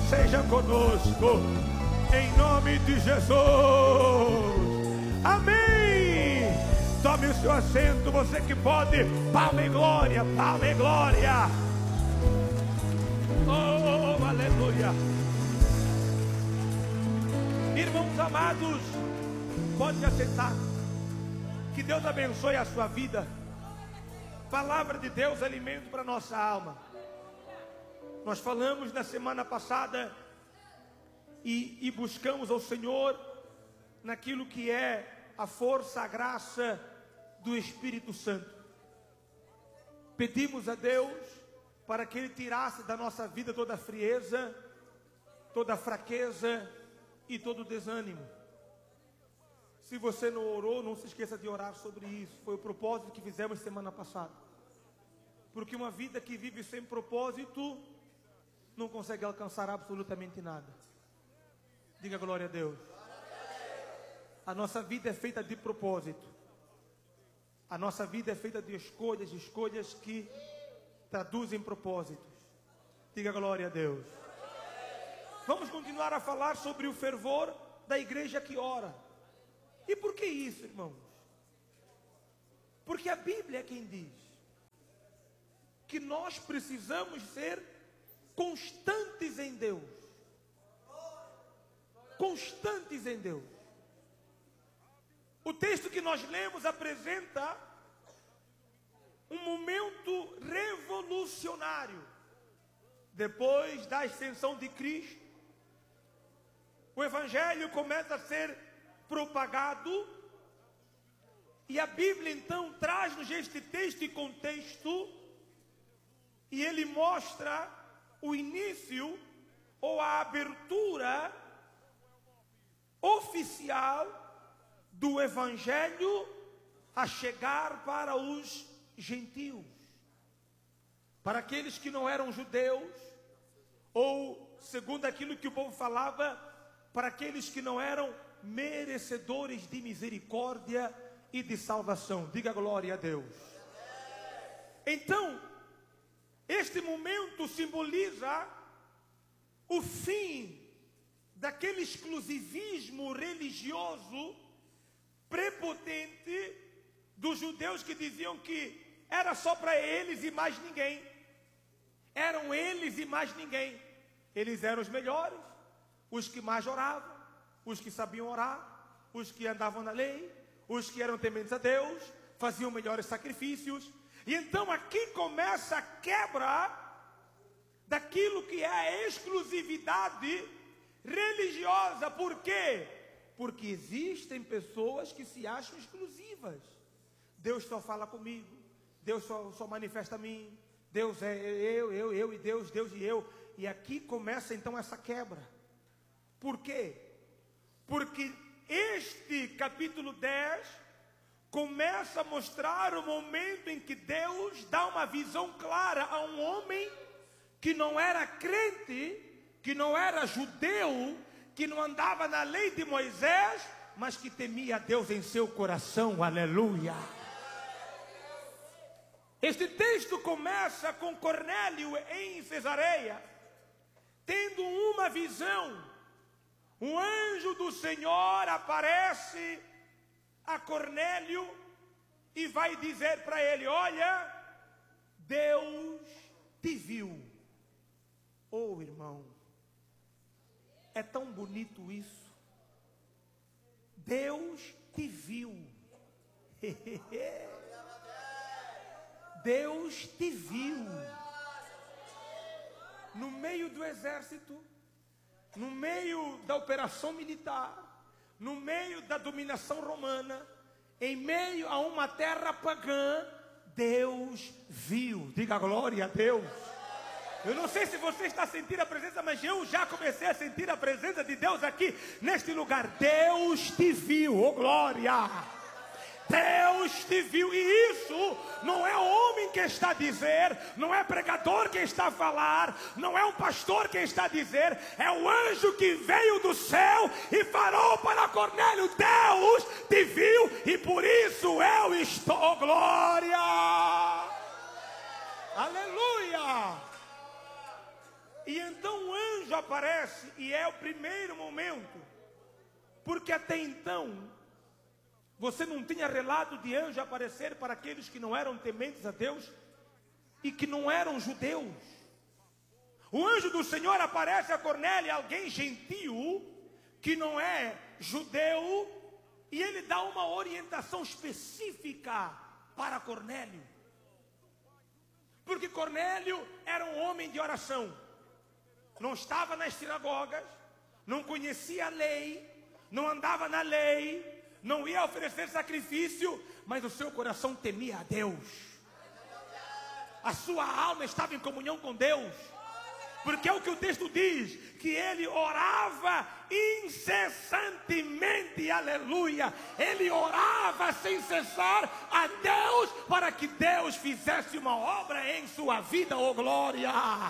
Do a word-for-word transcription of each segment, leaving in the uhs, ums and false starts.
seja conosco, em nome de Jesus. Amém. Tome o seu assento, você que pode. Palma e glória, palma e glória. Oh, aleluia. Irmãos amados, pode se assentar. Que Deus abençoe a sua vida. Palavra de Deus, alimento para nossa alma. Nós falamos na semana passada e, e buscamos ao Senhor naquilo que é a força, a graça do Espírito Santo. Pedimos a Deus para que Ele tirasse da nossa vida toda a frieza, toda a fraqueza e todo o desânimo. Se você não orou, não se esqueça de orar sobre isso. Foi o propósito que fizemos semana passada. Porque uma vida que vive sem propósito não consegue alcançar absolutamente nada. Diga glória a Deus. A nossa vida é feita de propósito. A nossa vida é feita de escolhas, escolhas que traduzem propósitos. Diga glória a Deus. Vamos continuar a falar sobre o fervor da igreja que ora. E por que isso, irmãos? Porque a Bíblia é quem diz que nós precisamos ser constantes em Deus. Constantes em Deus. O texto que nós lemos apresenta um momento revolucionário. Depois da ascensão de Cristo, o Evangelho começa a ser propagado, e a Bíblia então traz-nos este texto e contexto, e ele mostra o início ou a abertura oficial do Evangelho a chegar para os gentios, para aqueles que não eram judeus, ou segundo aquilo que o povo falava, para aqueles que não eram merecedores de misericórdia e de salvação. Diga glória a Deus. Então, este momento simboliza o fim daquele exclusivismo religioso prepotente dos judeus que diziam que era só para eles e mais ninguém. Eram eles e mais ninguém. Eles eram os melhores, os que mais oravam, os que sabiam orar, os que andavam na lei, os que eram tementes a Deus, faziam melhores sacrifícios. E então aqui começa a quebra daquilo que é a exclusividade religiosa. Por quê? Porque existem pessoas que se acham exclusivas. Deus só fala comigo, Deus só, só manifesta a mim, Deus é eu, eu, eu e Deus, Deus e eu. E aqui começa então essa quebra. Por quê? Porque este capítulo dez começa a mostrar o momento em que Deus dá uma visão clara a um homem que não era crente, que não era judeu, que não andava na lei de Moisés, mas que temia a Deus em seu coração. Aleluia! Este texto começa com Cornélio em Cesareia, tendo uma visão. Um anjo do Senhor aparece a Cornélio e vai dizer para ele: olha, Deus te viu. Oh, irmão, é tão bonito isso. Deus te viu. Deus te viu. No meio do exército, no meio da operação militar, no meio da dominação romana, em meio a uma terra pagã, Deus viu. Diga glória a Deus. Eu não sei se você está sentindo a presença, mas eu já comecei a sentir a presença de Deus aqui neste lugar. Deus te viu, oh glória! Deus te viu. E isso não é o homem que está a dizer, não é pregador que está a falar, não é um pastor que está a dizer, é o anjo que veio do céu e falou para Cornélio: Deus te viu e por isso eu estou. Oh, glória! Aleluia! E então o anjo anjo aparece e é o primeiro momento, porque até então você não tinha relato de anjo aparecer para aqueles que não eram tementes a Deus e que não eram judeus. O anjo do Senhor aparece a Cornélio, alguém gentil, que não é judeu, e ele dá uma orientação específica para Cornélio. Porque Cornélio era um homem de oração. Não estava nas sinagogas, não conhecia a lei, não andava na lei, não ia oferecer sacrifício, mas o seu coração temia a Deus. A sua alma estava em comunhão com Deus. Porque é o que o texto diz, que ele orava incessantemente, aleluia. Ele orava sem cessar a Deus, para que Deus fizesse uma obra em sua vida, oh glória.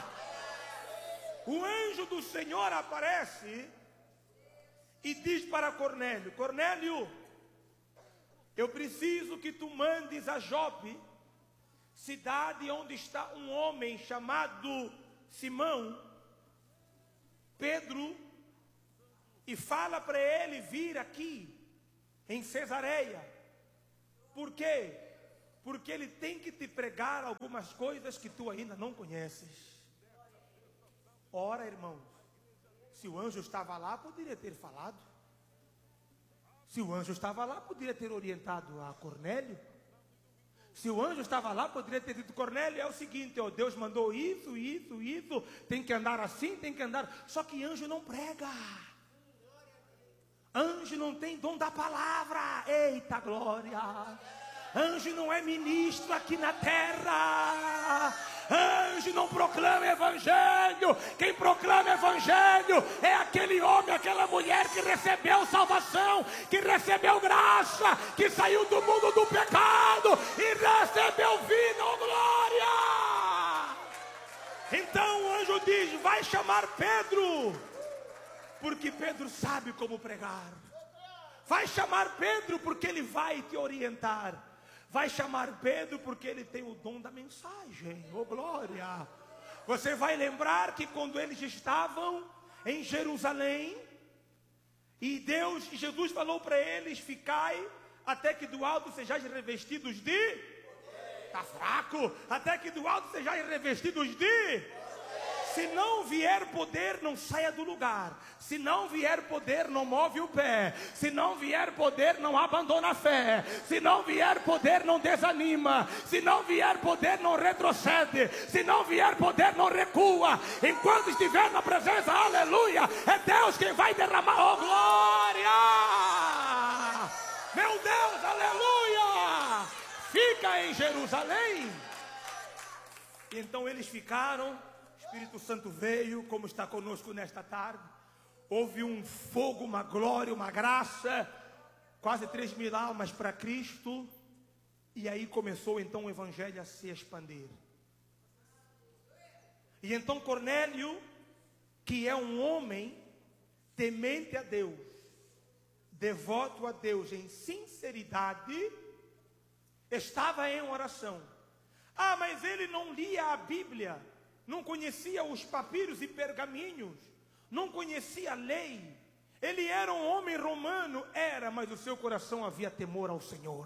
O anjo do Senhor aparece e diz para Cornélio: Cornélio, eu preciso que tu mandes a Jope, cidade onde está um homem chamado Simão, Pedro, e fala para ele vir aqui em Cesareia. Por quê? Porque ele tem que te pregar algumas coisas que tu ainda não conheces. Ora, irmãos, se o anjo estava lá, poderia ter falado. Se o anjo estava lá, poderia ter orientado a Cornélio. Se o anjo estava lá, poderia ter dito: Cornélio, é o seguinte, ó, Deus mandou isso, isso, isso, tem que andar assim, tem que andar. Só que anjo não prega. Anjo não tem dom da palavra. Eita glória. Anjo não é ministro aqui na terra. Anjo não proclama evangelho. Quem proclama evangelho é aquele homem, aquela mulher que recebeu salvação, que recebeu graça, que saiu do mundo do pecado e recebeu vida, oh glória. Então o anjo diz: vai chamar Pedro, porque Pedro sabe como pregar. Vai chamar Pedro porque ele vai te orientar. Vai chamar Pedro porque ele tem o dom da mensagem, oh glória. Você vai lembrar que quando eles estavam em Jerusalém, e Deus, Jesus falou para eles: ficai até que do alto sejais revestidos de... Está fraco. Até que do alto sejais revestidos de... Se não vier poder, não saia do lugar. Se não vier poder, não move o pé. Se não vier poder, não abandona a fé. Se não vier poder, não desanima. Se não vier poder, não retrocede. Se não vier poder, não recua. Enquanto estiver na presença, aleluia, é Deus quem vai derramar, oh glória. Meu Deus, aleluia. Fica em Jerusalém. Então eles ficaram. O Espírito Santo veio, como está conosco nesta tarde. Houve um fogo, uma glória, uma graça. Quase três mil almas para Cristo. E aí começou então o evangelho a se expandir. E então Cornélio, que é um homem temente a Deus, devoto a Deus em sinceridade, estava em oração. Ah, mas ele não lia a Bíblia, não conhecia os papiros e pergaminhos, não conhecia a lei. Ele era um homem romano, era, mas o seu coração havia temor ao Senhor.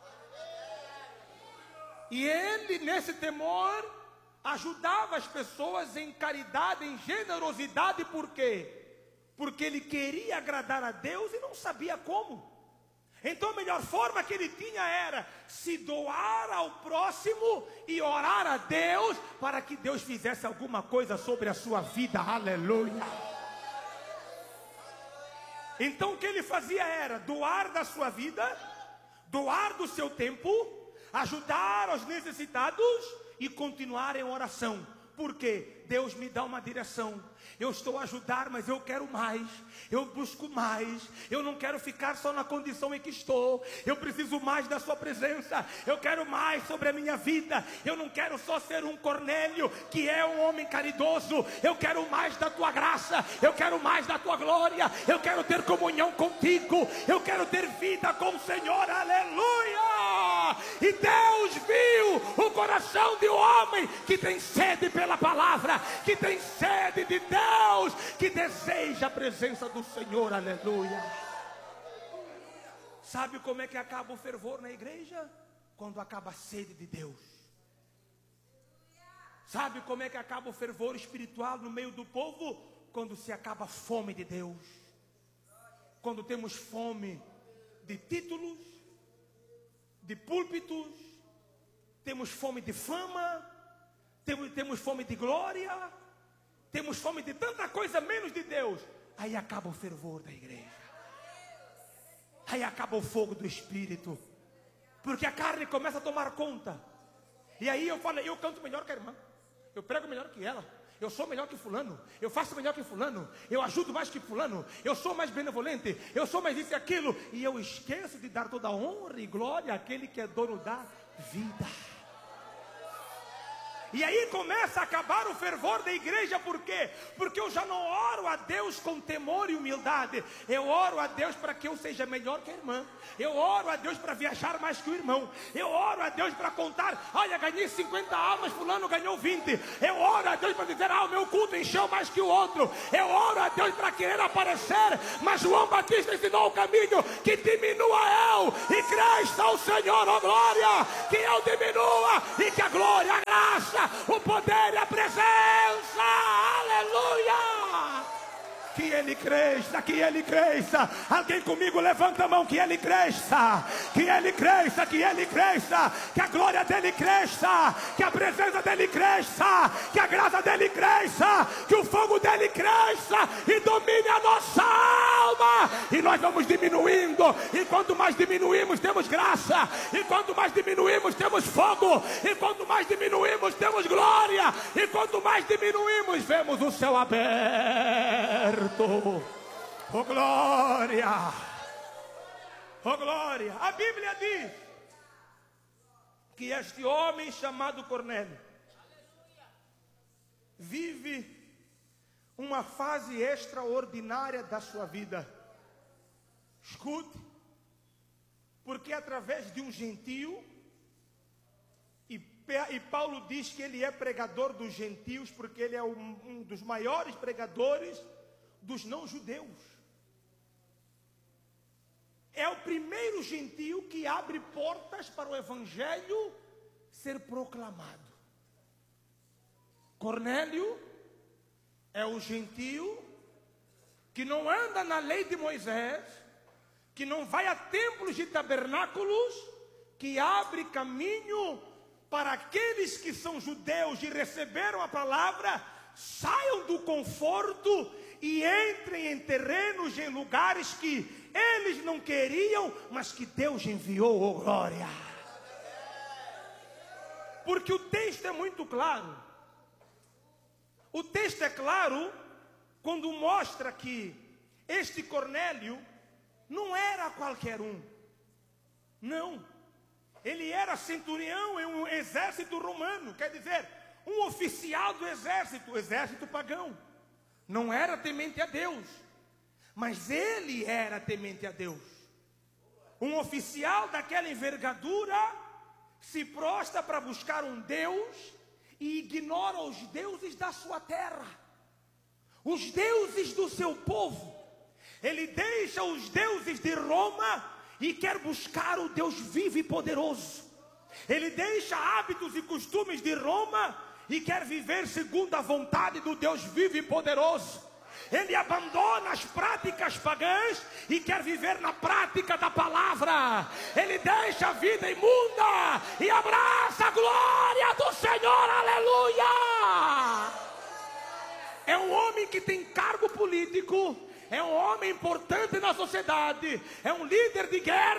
E ele, nesse temor, ajudava as pessoas em caridade, em generosidade. Por quê? Porque ele queria agradar a Deus e não sabia como. Então a melhor forma que ele tinha era se doar ao próximo e orar a Deus para que Deus fizesse alguma coisa sobre a sua vida, aleluia. Então o que ele fazia era doar da sua vida, doar do seu tempo, ajudar os necessitados e continuar em oração. Por quê? Deus me dá uma direção. Eu estou a ajudar, mas eu quero mais. Eu busco mais. Eu não quero ficar só na condição em que estou. Eu preciso mais da sua presença. Eu quero mais sobre a minha vida. Eu não quero só ser um Cornélio, que é um homem caridoso. Eu quero mais da tua graça. Eu quero mais da tua glória. Eu quero ter comunhão contigo. Eu quero ter vida com o Senhor. Aleluia! E Deus viu o coração de um homem que tem sede pela palavra, que tem sede de Deus. que deseja a presença do Senhor, aleluia. Sabe como é que acaba o fervor na igreja? Quando acaba a sede de Deus. Sabe como é que acaba o fervor espiritual no meio do povo? Quando se acaba a fome de Deus. Quando temos fome de títulos, de púlpitos, temos fome de fama, temos, temos fome de glória, temos fome de tanta coisa menos de Deus. Aí acaba o fervor da igreja. Aí acaba o fogo do Espírito. Porque a carne começa a tomar conta. E aí eu falo, eu canto melhor que a irmã, eu prego melhor que ela, eu sou melhor que fulano, eu faço melhor que fulano, eu ajudo mais que fulano, eu sou mais benevolente, eu sou mais isso e aquilo. E eu esqueço de dar toda a honra e glória àquele que é dono da vida. E aí começa a acabar o fervor da igreja. Por quê? Porque eu já não oro a Deus com temor e humildade. Eu oro a Deus para que eu seja melhor que a irmã. Eu oro a Deus para viajar mais que o irmão. Eu oro a Deus para contar, olha, ganhei cinquenta almas, fulano ganhou vinte. Eu oro a Deus para dizer, ah, o meu culto encheu mais que o outro. Eu oro a Deus para querer aparecer. Mas João Batista ensinou o caminho, que diminua eu e cresça o Senhor, ó glória. Que eu diminua e que a glória, a graça, o poder e a presença, aleluia, que ele cresça, que ele cresça. Alguém comigo levanta a mão, que ele cresça, que ele cresça, que ele cresça, que a glória dele cresça, que a presença dele cresça, que a graça dele cresça, que o fogo dele cresça e domine a nossa alma. E nós vamos diminuindo, e quanto mais diminuímos temos graça, e quanto mais diminuímos temos fogo, e quanto mais diminuímos temos glória, e quanto mais diminuímos vemos o céu aberto. Oh glória, oh glória. A Bíblia diz que este homem chamado Cornélio vive uma fase extraordinária da sua vida. Escute, porque através de um gentio, e, e Paulo diz que ele é pregador dos gentios, porque ele é um, um dos maiores pregadores dos não-judeus. É o primeiro gentio que abre portas para o evangelho ser proclamado. Cornélio é o gentio que não anda na lei de Moisés, que não vai a templos e tabernáculos, que abre caminho para aqueles que são judeus e receberam a palavra, saiam do conforto e entrem em terrenos, em lugares que eles não queriam, mas que Deus enviou, oh glória. Porque o texto é muito claro. O texto é claro quando mostra que este Cornélio não era qualquer um. Não. Ele era centurião em um exército romano, quer dizer, um oficial do exército, exército pagão. Não era temente a Deus, mas ele era temente a Deus. Um oficial daquela envergadura se prostra para buscar um Deus e ignora os deuses da sua terra, os deuses do seu povo. Ele deixa os deuses de Roma e quer buscar o Deus vivo e poderoso. Ele deixa hábitos e costumes de Roma e quer viver segundo a vontade do Deus vivo e poderoso. Ele abandona as práticas pagãs e quer viver na prática da palavra. Ele deixa a vida imunda e abraça a glória do Senhor, aleluia. É um homem que tem cargo político, é um homem importante na sociedade, é um líder de guerra.